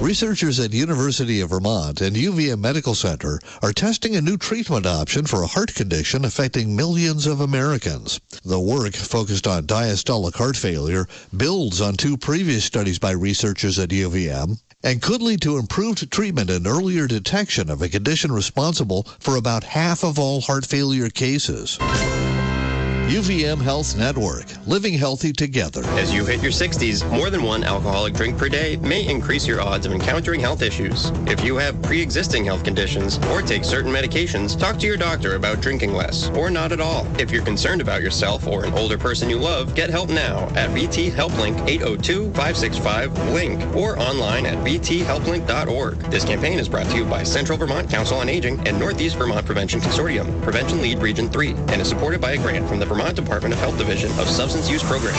Researchers at University of Vermont and UVM Medical Center are testing a new treatment option for a heart condition affecting millions of Americans. The work, focused on diastolic heart failure, builds on two previous studies by researchers at UVM and could lead to improved treatment and earlier detection of a condition responsible for about half of all heart failure cases. UVM Health Network, living healthy together. As you hit your 60s, more than one alcoholic drink per day may increase your odds of encountering health issues. If you have pre-existing health conditions or take certain medications, talk to your doctor about drinking less or not at all. If you're concerned about yourself or an older person you love, get help now at VT HelpLink 802-565-LINK or online at vthelplink.org. This campaign is brought to you by Central Vermont Council on Aging and Northeast Vermont Prevention Consortium, Prevention Lead Region 3, and is supported by a grant from the Vermont Department of Health Division of Substance Use Programs.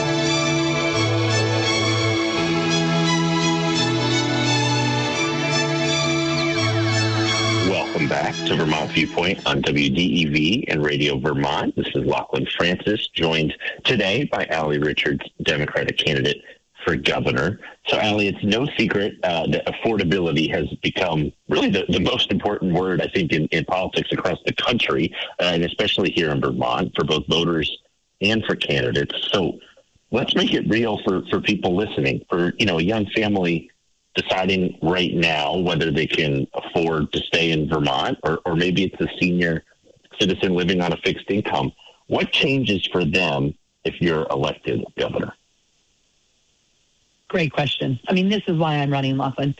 Welcome back to Vermont Viewpoint on WDEV and Radio Vermont. This is Lachlan Francis, joined today by Allie Richards, Democratic candidate for governor. So, Allie, it's no secret that affordability has become really the most important word, I think, in politics across the country, and especially here in Vermont, for both voters and for candidates. So let's make it real for people listening, for, a young family deciding right now whether they can afford to stay in Vermont, or maybe it's a senior citizen living on a fixed income. What changes for them if you're elected governor? Great question. I mean, this is why I'm running, Lachlan.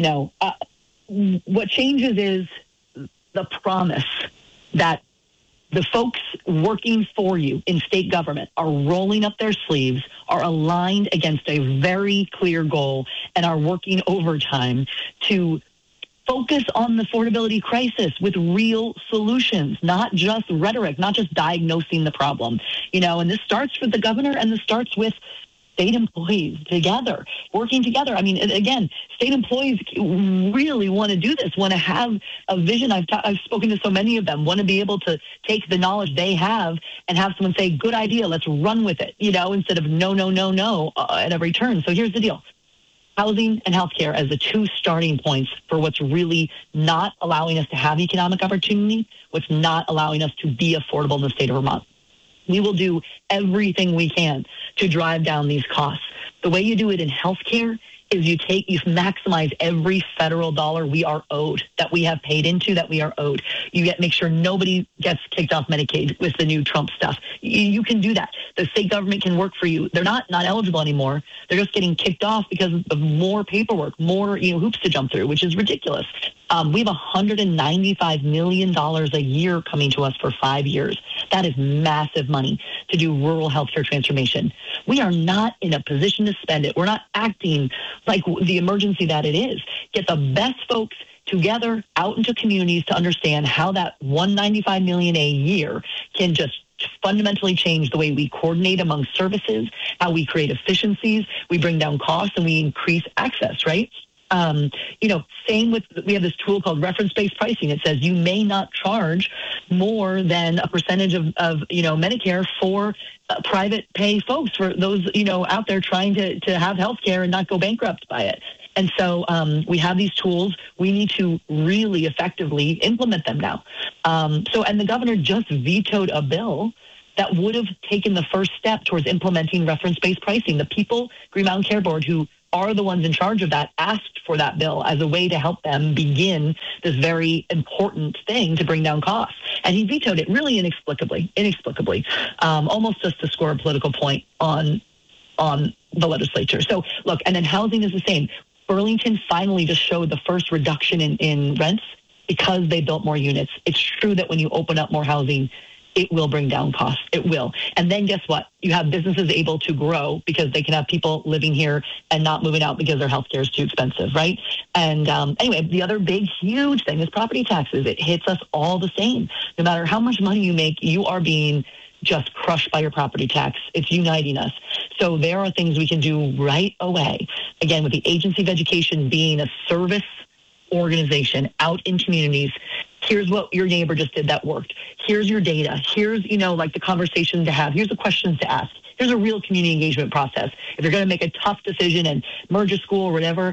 What changes is the promise that the folks working for you in state government are rolling up their sleeves, are aligned against a very clear goal, and are working overtime to focus on the affordability crisis with real solutions, not just rhetoric, not just diagnosing the problem. And this starts with the governor, and this starts with state employees together, working together. I mean, again, state employees really want to do this, want to have a vision. I've spoken to so many of them, want to be able to take the knowledge they have and have someone say, good idea, let's run with it, instead of no at every turn. So here's the deal. Housing and healthcare as the two starting points for what's really not allowing us to have economic opportunity, what's not allowing us to be affordable in the state of Vermont. We will do everything we can to drive down these costs. The way you do it in healthcare is you maximize every federal dollar we are owed, that we have paid into, that we are owed. Make sure nobody gets kicked off Medicaid with the new Trump stuff. You can do that. The state government can work for you. They're not eligible anymore. They're just getting kicked off because of more paperwork, more hoops to jump through, which is ridiculous. We have $195 million a year coming to us for 5 years. That is massive money to do rural healthcare transformation. We are not in a position to spend it. We're not acting like the emergency that it is. Get the best folks together out into communities to understand how that $195 million a year can just fundamentally change the way we coordinate among services, how we create efficiencies, we bring down costs, and we increase access, right? Same with, we have this tool called reference-based pricing. It says you may not charge more than a percentage of Medicare for private pay folks, for those, out there trying to have health care and not go bankrupt by it. And so we have these tools. We need to really effectively implement them now. And the governor just vetoed a bill that would have taken the first step towards implementing reference-based pricing. The people, Green Mountain Care Board, who are the ones in charge of that, asked for that bill as a way to help them begin this very important thing to bring down costs. And he vetoed it really inexplicably, almost just to score a political point on the legislature. So look, and then housing is the same. Burlington finally just showed the first reduction in rents because they built more units. It's true that when you open up more housing, it will bring down costs. It will. And then guess what? You have businesses able to grow because they can have people living here and not moving out because their healthcare is too expensive, right? And anyway, the other big, huge thing is property taxes. It hits us all the same. No matter how much money you make, you are being just crushed by your property tax. It's uniting us. So there are things we can do right away. Again, with the Agency of Education being a service organization out in communities, here's what your neighbor just did that worked. Here's your data. Here's, the conversation to have. Here's the questions to ask. Here's a real community engagement process. If you're going to make a tough decision and merge a school or whatever,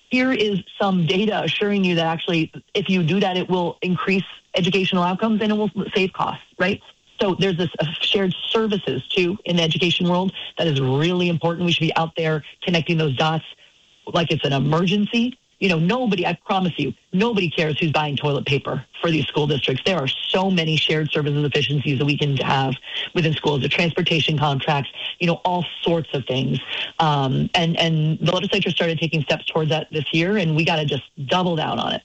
here is some data assuring you that actually, if you do that, it will increase educational outcomes and it will save costs, right? So there's this shared services, too, in the education world that is really important. We should be out there connecting those dots like it's an emergency. You know, nobody, I promise you, nobody cares who's buying toilet paper for these school districts. There are so many shared services efficiencies that we can have within schools, the transportation contracts, you know, all sorts of things. And the legislature started taking steps towards that this year, and we got to just double down on it.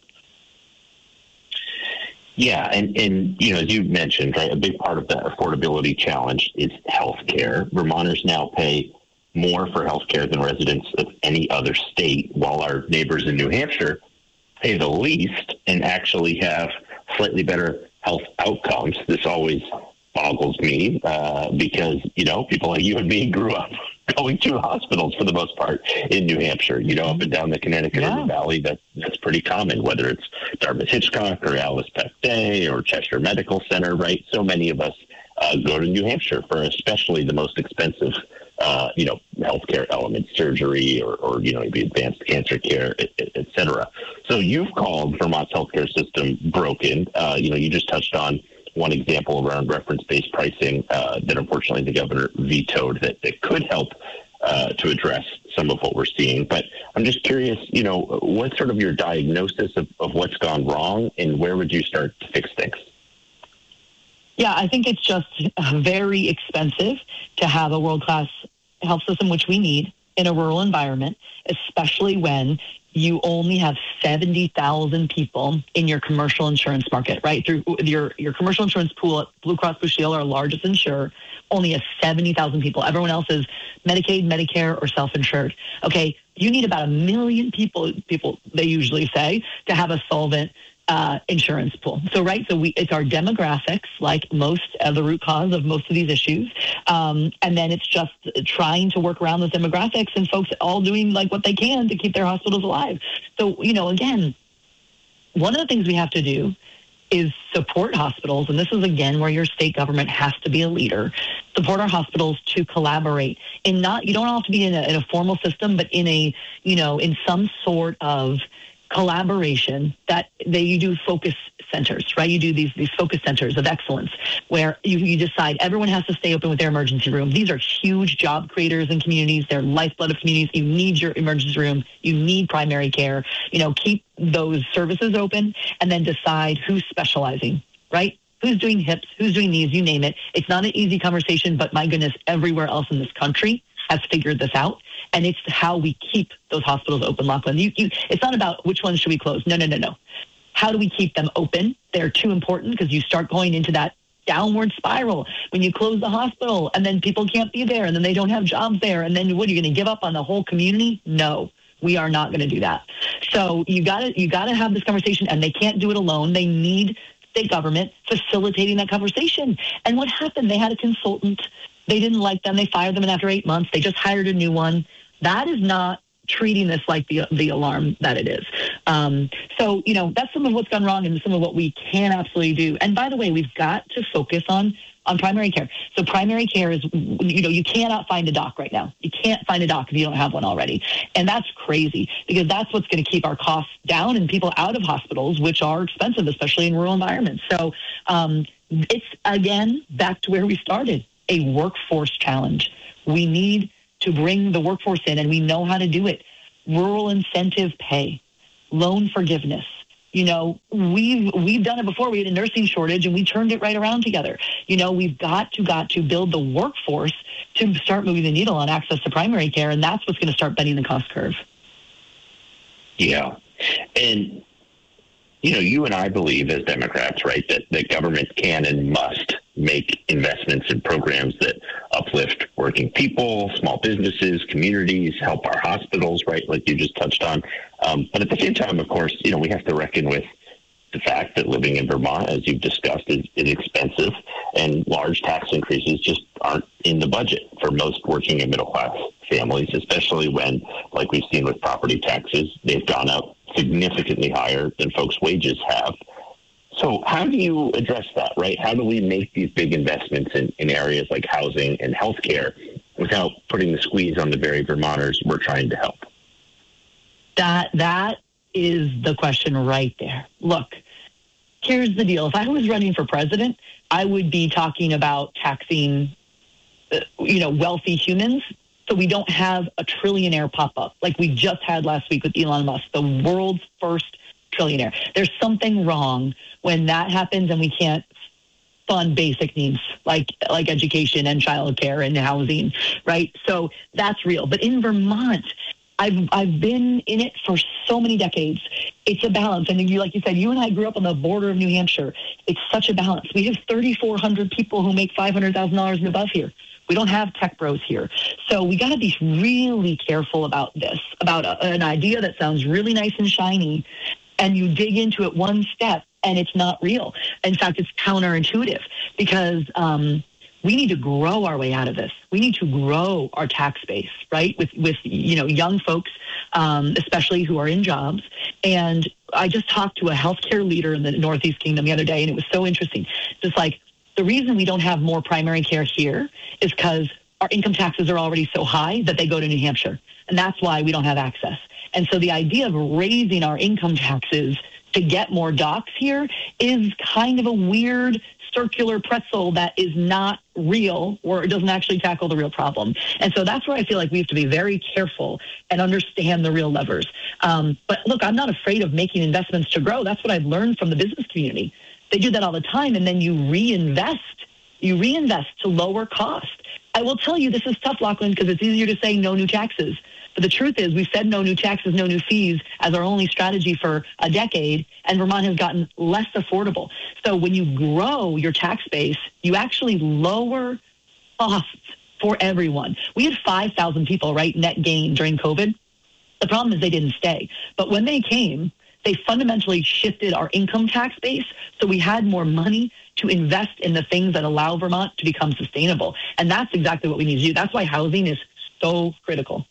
Yeah, and you know, as you mentioned, right, a big part of that affordability challenge is health care. Vermonters now pay more for health care than residents of any other state, while our neighbors in New Hampshire pay the least and actually have slightly better health outcomes. This always boggles me because, you know, people like you and me grew up going to hospitals for the most part in New Hampshire, you know, up and down the Connecticut River Valley. That's pretty common, whether it's Dartmouth-Hitchcock or Alice Peck Day or Cheshire Medical Center, right? So many of us go to New Hampshire for especially the most expensive, you know, healthcare elements, surgery or you know, maybe advanced cancer care, et cetera. So you've called Vermont's healthcare system broken. You know, you just touched on one example around reference-based pricing that unfortunately the governor vetoed that could help to address some of what we're seeing. But I'm just curious, you know, what's sort of your diagnosis of what's gone wrong and where would you start to fix things? Yeah, I think it's just very expensive to have a world-class health system, which we need in a rural environment, especially when you only have 70,000 people in your commercial insurance market, right? Through your commercial insurance pool at Blue Cross Blue Shield, our largest insurer, only has 70,000 people. Everyone else is Medicaid, Medicare, or self-insured. Okay, you need about 1 million people, they usually say, to have a solvent insurance pool. So it's our demographics, like most the root cause of most of these issues, and then it's just trying to work around those demographics and folks all doing like what they can to keep their hospitals alive. So, you know, again, one of the things we have to do is support hospitals, and this is again where your state government has to be a leader. Support our hospitals to collaborate you don't have to be in a formal system, but in some sort of collaboration that you do focus centers, right? You do these focus centers of excellence where you decide everyone has to stay open with their emergency room. These are huge job creators in communities. They're lifeblood of communities. You need your emergency room. You need primary care. You know, keep those services open and then decide who's specializing, right? Who's doing hips, who's doing knees, you name it. It's not an easy conversation, but my goodness, everywhere else in this country has figured this out. And it's how we keep those hospitals open, Lachlan. It's not about which ones should we close. No. How do we keep them open? They're too important because you start going into that downward spiral when you close the hospital and then people can't be there and then they don't have jobs there. And then what, are you going to give up on the whole community? No, we are not going to do that. So you got to have this conversation, and they can't do it alone. They need state government facilitating that conversation. And what happened? They had a consultant. They didn't like them. They fired them, and after 8 months, they just hired a new one. That is not treating this like the alarm that it is. So, you know, that's some of what's gone wrong and some of what we can absolutely do. And by the way, we've got to focus on primary care. So primary care is, you know, you cannot find a doc right now. You can't find a doc if you don't have one already. And that's crazy because that's what's going to keep our costs down and people out of hospitals, which are expensive, especially in rural environments. So it's, again, back to where we started, a workforce challenge. We need to bring the workforce in, and we know how to do it. Rural incentive pay, loan forgiveness. You know, we've done it before. We had a nursing shortage, and we turned it right around together. You know, we've got to build the workforce to start moving the needle on access to primary care, and that's what's going to start bending the cost curve. Yeah. And, you know, you and I believe as Democrats, right, that government can and must make investments in programs that uplift working people, small businesses, communities, help our hospitals, right, like you just touched on. But at the same time, of course, you know, we have to reckon with the fact that living in Vermont, as you've discussed, is expensive, and large tax increases just aren't in the budget for most working and middle-class families, especially when, like we've seen with property taxes, they've gone up significantly higher than folks' wages have. So how do you address that, right? How do we make these big investments in areas like housing and healthcare without putting the squeeze on the very Vermonters we're trying to help? That is the question right there. Look, here's the deal. If I was running for president, I would be talking about taxing, wealthy humans so we don't have a trillionaire pop up like we just had last week with Elon Musk, the world's first trillionaire. There's something wrong when that happens and we can't fund basic needs like education and childcare and housing, right? So that's real. But in Vermont, I've been in it for so many decades. It's a balance. And like you said, you and I grew up on the border of New Hampshire. It's such a balance. We have 3,400 people who make $500,000 and above here. We don't have tech bros here. So we got to be really careful about this, about an idea that sounds really nice and shiny, and you dig into it one step, and it's not real. In fact, it's counterintuitive because we need to grow our way out of this. We need to grow our tax base, right, with young folks, especially who are in jobs. And I just talked to a healthcare leader in the Northeast Kingdom the other day, and it was so interesting. Just like the reason we don't have more primary care here is because our income taxes are already so high that they go to New Hampshire. And that's why we don't have access. And so the idea of raising our income taxes to get more docs here is kind of a weird circular pretzel that is not real, or it doesn't actually tackle the real problem. And so that's where I feel like we have to be very careful and understand the real levers. But look, I'm not afraid of making investments to grow. That's what I've learned from the business community. They do that all the time, and then you reinvest to lower cost. I will tell you, this is tough, Lachlan, because it's easier to say no new taxes. But the truth is, we've said no new taxes, no new fees as our only strategy for a decade, and Vermont has gotten less affordable. So when you grow your tax base, you actually lower costs for everyone. We had 5,000 people, right, net gain during COVID. The problem is they didn't stay. But when they came, they fundamentally shifted our income tax base, so we had more money to invest in the things that allow Vermont to become sustainable. And that's exactly what we need to do. That's why housing is so critical.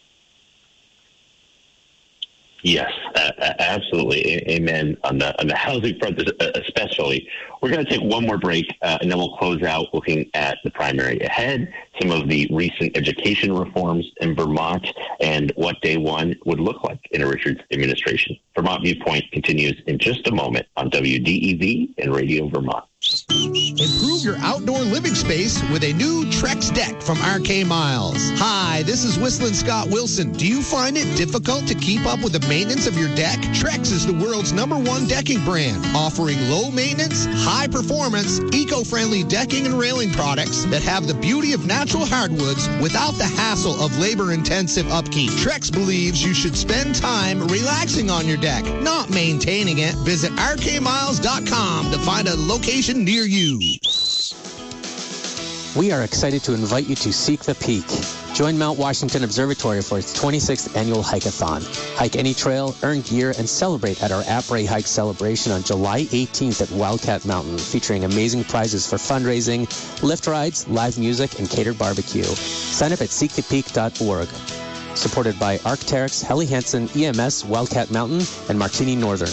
Yes, absolutely. Amen. On the housing front, especially. We're going to take one more break, and then we'll close out looking at the primary ahead, some of the recent education reforms in Vermont, and what day one would look like in a Richards administration. Vermont Viewpoint continues in just a moment on WDEV and Radio Vermont. Improve your outdoor living space with a new Trex deck from RK Miles. Hi, this is Whistling Scott Wilson. Do you find it difficult to keep up with the maintenance of your deck? Trex is the world's #1 decking brand, offering low maintenance, high performance, eco-friendly decking and railing products that have the beauty of natural hardwoods without the hassle of labor-intensive upkeep. Trex believes you should spend time relaxing on your deck, not maintaining it. Visit rkmiles.com to find a location near you. We are excited to invite you to Seek the Peak. Join Mount Washington Observatory for its 26th annual hike-a-thon. Hike any trail, earn gear, and celebrate at our Après Hike celebration on July 18th at Wildcat Mountain, featuring amazing prizes for fundraising, lift rides, live music, and catered barbecue. Sign up at seekthepeak.org. Supported by Arc'teryx, Helly Hansen, EMS, Wildcat Mountain, and Martini Northern.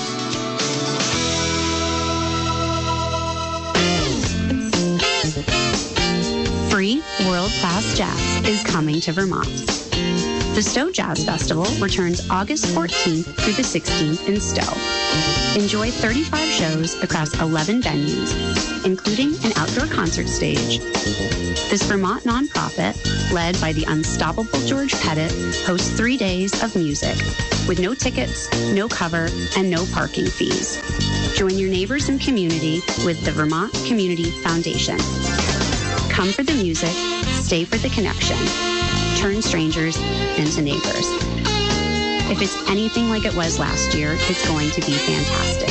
Free world-class jazz is coming to Vermont. The Stowe Jazz Festival returns August 14th through the 16th in Stowe. Enjoy 35 shows across 11 venues, including an outdoor concert stage. This Vermont nonprofit, led by the unstoppable George Pettit, hosts 3 days of music with no tickets, no cover, and no parking fees. Join your neighbors and community with the Vermont Community Foundation. Come for the music, stay for the connection. Turn strangers into neighbors. If it's anything like it was last year, it's going to be fantastic.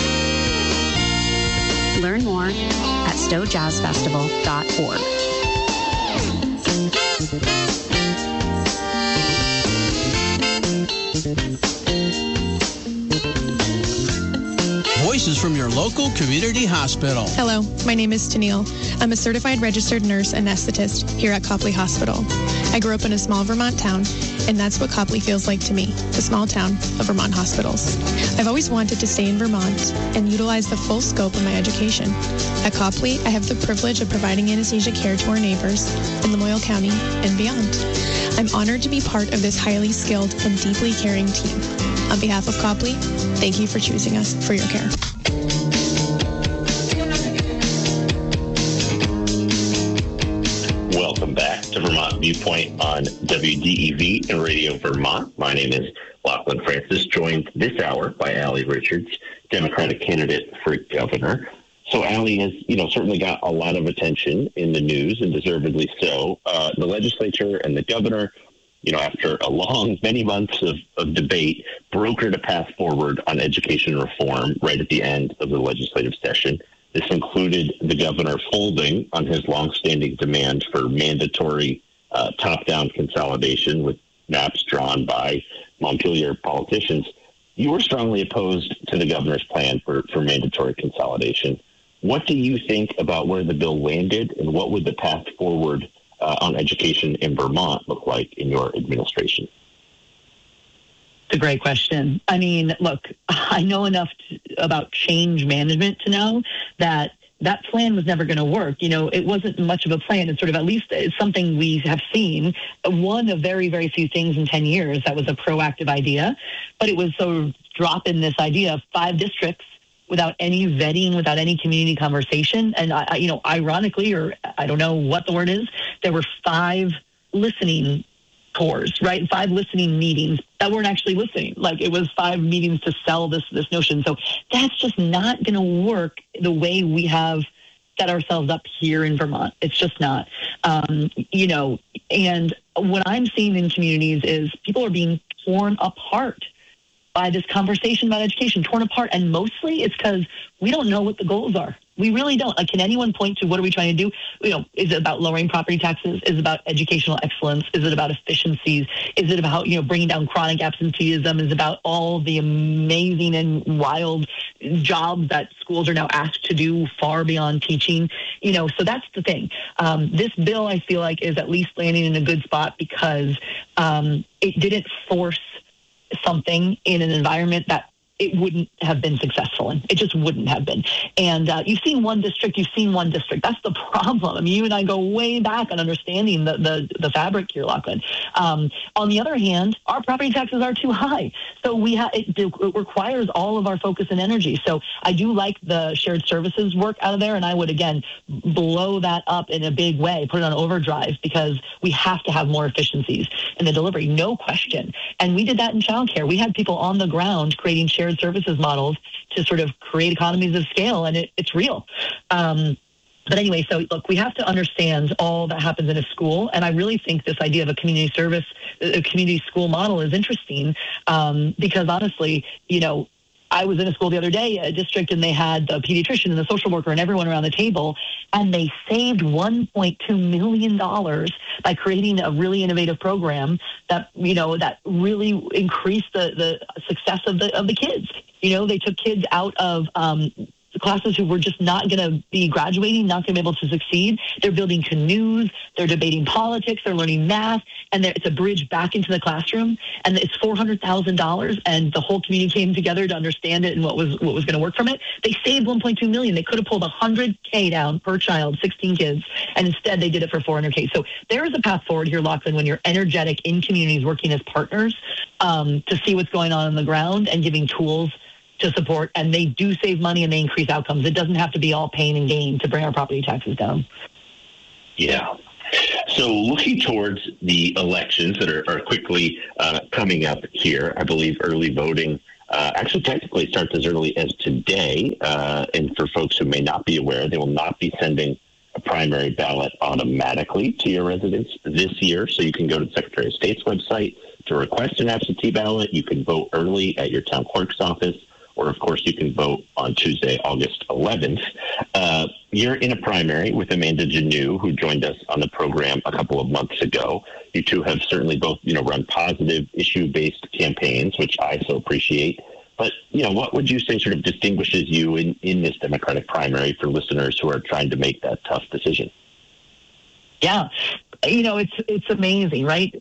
Learn more at stowejazzfestival.org. Voices from your local community hospital. Hello, my name is Tennille. I'm a certified registered nurse anesthetist here at Copley Hospital. I grew up in a small Vermont town, And that's what Copley feels like to me, the small town of Vermont hospitals. I've always wanted to stay in Vermont and utilize the full scope of my education. At Copley, I have the privilege of providing anesthesia care to our neighbors in Lamoille County and beyond. I'm honored to be part of this highly skilled and deeply caring team. On behalf of Copley, thank you for choosing us for your care. Welcome back to Vermont Viewpoint on WDEV and Radio Vermont. My name is Lachlan Francis, joined this hour by Allie Richards, Democratic candidate for governor. So Allie has, certainly got a lot of attention in the news, and deservedly so. The legislature and the governor, after a long, many months of debate, brokered a path forward on education reform right at the end of the legislative session. This included the governor folding on his longstanding demand for mandatory top-down consolidation with maps drawn by Montpelier politicians. You were strongly opposed to the governor's plan for mandatory consolidation. What do you think about where the bill landed, and what would the path forward on education in Vermont look like in your administration? It's a great question. I mean, look, I know enough about change management to know that that plan was never going to work. It wasn't much of a plan. It's sort of, at least it's something we have seen, one of very, very few things in 10 years that was a proactive idea. But it was sort of dropping this idea of 5 districts without any vetting, without any community conversation. And, ironically, or I don't know what the word is, there were 5 listening tours, right? 5 listening meetings that weren't actually listening. Like, it was 5 meetings to sell this notion. So that's just not going to work the way we have set ourselves up here in Vermont. It's just not. And what I'm seeing in communities is people are being torn apart by this conversation about education, torn apart. And mostly it's because we don't know what the goals are. We really don't. Like, can anyone point to what are we trying to do? Is it about lowering property taxes? Is it about educational excellence? Is it about efficiencies? Is it about, bringing down chronic absenteeism? Is it about all the amazing and wild jobs that schools are now asked to do far beyond teaching? So that's the thing. This bill, I feel like, is at least landing in a good spot because it didn't force something in an environment that it wouldn't have been successful in. It just wouldn't have been. And you've seen one district. That's the problem. I mean, you and I go way back on understanding the fabric here, Lachlan. On the other hand, our property taxes are too high. So it requires all of our focus and energy. So I do like the shared services work out of there. And I would, again, blow that up in a big way, put it on overdrive, because we have to have more efficiencies in the delivery, no question. And we did that in childcare. We had people on the ground creating shared services models to sort of create economies of scale, and it's real. But anyway, so look, we have to understand all that happens in a school, and I really think this idea of a community school model is interesting because honestly, I was in a school the other day, a district, and they had the pediatrician and the social worker and everyone around the table, and they saved $1.2 million by creating a really innovative program that, that really increased the success of the kids. They took kids out of classes who were just not going to be graduating, not going to be able to succeed. They're building canoes, they're debating politics, they're learning math, and it's a bridge back into the classroom. And it's $400,000, and the whole community came together to understand it and what was going to work from it. They saved $1.2 million. They could have pulled $100K down per child, 16 kids, and instead they did it for $400K. So there is a path forward here, Lachlan, when you're energetic in communities working as partners to see what's going on the ground and giving tools to support, and they do save money and they increase outcomes. It doesn't have to be all pain and gain to bring our property taxes down. Yeah. So looking towards the elections that are quickly coming up here, I believe early voting actually technically starts as early as today. And for folks who may not be aware, they will not be sending a primary ballot automatically to your residence this year. So you can go to the Secretary of State's website to request an absentee ballot. You can vote early at your town clerk's office, or, of course, you can vote on Tuesday, August 11th. You're in a primary with Amanda Janneau, who joined us on the program a couple of months ago. You two have certainly both, run positive issue-based campaigns, which I so appreciate. But, what would you say sort of distinguishes you in this Democratic primary for listeners who are trying to make that tough decision? Yeah. It's amazing, right?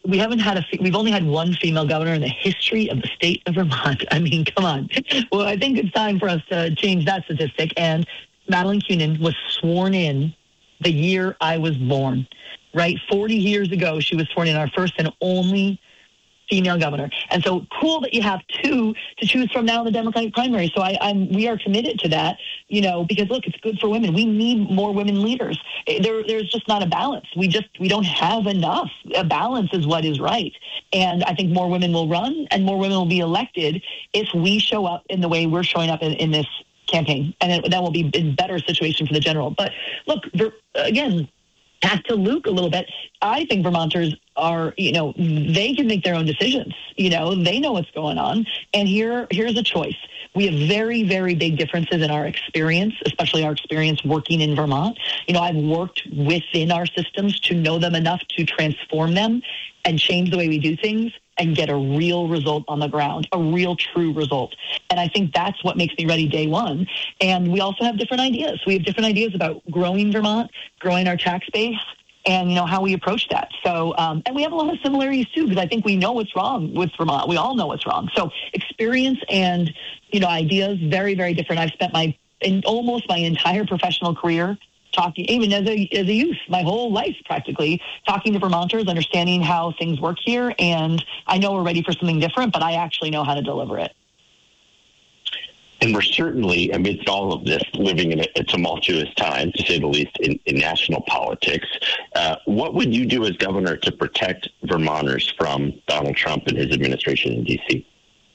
we've only had one female governor in the history of the state of Vermont. I mean, come on. Well, I think it's time for us to change that statistic. And Madeleine Kunin was sworn in the year I was born, right? 40 years ago, she was sworn in, our first and only female governor. And so cool that you have two to choose from now in the Democratic primary. So we are committed to that, because look, it's good for women. We need more women leaders. There's just not a balance. We don't have enough. A balance is what is right. And I think more women will run and more women will be elected if we show up in the way we're showing up in this campaign. And that will be in better situation for the general. But look, again, back to Luke a little bit, I think Vermonters are, they can make their own decisions. They know what's going on. And here's a choice. We have very, very big differences in our experience, especially our experience working in Vermont. I've worked within our systems to know them enough to transform them and change the way we do things and get a real result on the ground, a real true result. And I think that's what makes me ready day one. And we also have different ideas. We have different ideas about growing Vermont, growing our tax base, and how we approach that. So, and we have a lot of similarities too, because I think we know what's wrong with Vermont. We all know what's wrong. So experience and, ideas, very, very different. I've spent almost my entire professional career talking, even as a youth, my whole life practically, talking to Vermonters, understanding how things work here. And I know we're ready for something different, but I actually know how to deliver it. And we're certainly, amidst all of this, living in a tumultuous time, to say the least, in national politics. What would you do as governor to protect Vermonters from Donald Trump and his administration in D.C.?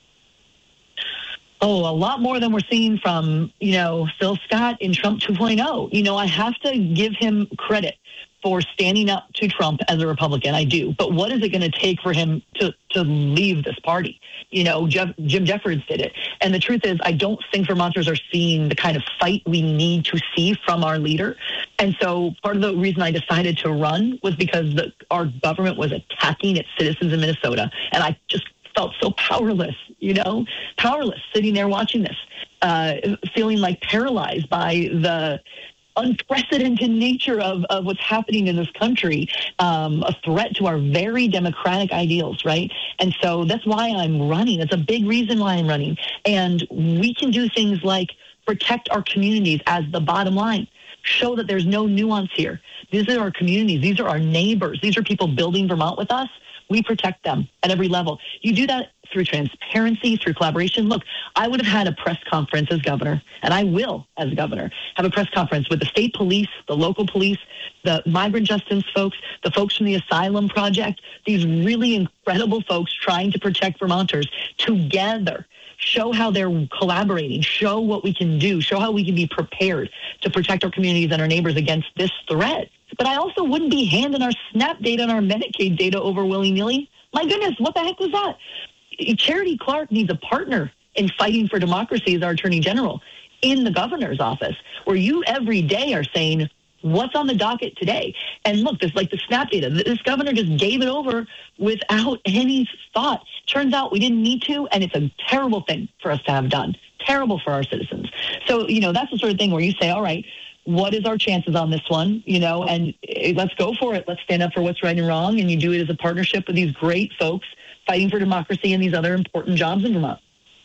Oh, a lot more than we're seeing from, Phil Scott in Trump 2.0. I have to give him credit for standing up to Trump as a Republican. I do. But what is it going to take for him to leave this party? Jim Jeffords did it. And the truth is, I don't think Vermonters are seeing the kind of fight we need to see from our leader. And so part of the reason I decided to run was because our government was attacking its citizens in Minnesota. And I just felt so powerless, powerless sitting there watching this, feeling like paralyzed by the unprecedented nature of what's happening in this country, a threat to our very democratic ideals, right? And so that's why I'm running. It's a big reason why I'm running. And we can do things like protect our communities as the bottom line. Show that there's no nuance here. These are our communities. These are our neighbors. These are people building Vermont with us. We protect them at every level. You do that through transparency, through collaboration. Look, I would have had a press conference as governor, and I will, as governor, have a press conference with the state police, the local police, the migrant justice folks, the folks from the Asylum Project, these really incredible folks trying to protect Vermonters together. Show how they're collaborating, show what we can do, show how we can be prepared to protect our communities and our neighbors against this threat. But I also wouldn't be handing our SNAP data and our Medicaid data over willy-nilly. My goodness, what the heck was that? Charity Clark needs a partner in fighting for democracy as our Attorney General in the governor's office, where you every day are saying, what's on the docket today? And look, this like the SNAP data. This governor just gave it over without any thought. Turns out we didn't need to, and it's a terrible thing for us to have done. Terrible for our citizens. So, that's the sort of thing where you say, all right, what is our chances on this one? And let's go for it. Let's stand up for what's right and wrong. And you do it as a partnership with these great folks fighting for democracy and these other important jobs in Vermont.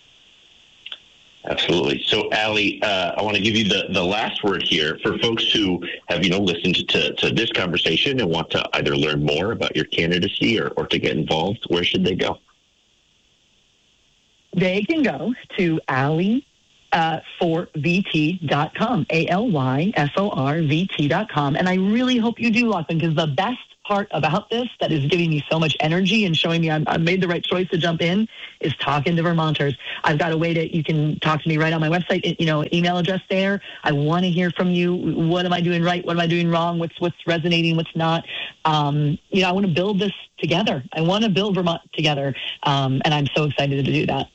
Absolutely. So, Allie, I want to give you the last word here for folks who have, listened to this conversation and want to either learn more about your candidacy or to get involved. Where should they go? They can go to AlleyForVT.com, ALYFORVT.com. And I really hope you do, Lachlan, because the best part about this that is giving me so much energy and showing me I've made the right choice to jump in is talking to Vermonters. I've got a way that you can talk to me right on my website, email address there. I want to hear from you. What am I doing right? What am I doing wrong? What's resonating? What's not? I want to build this together. I want to build Vermont together. And I'm so excited to do that.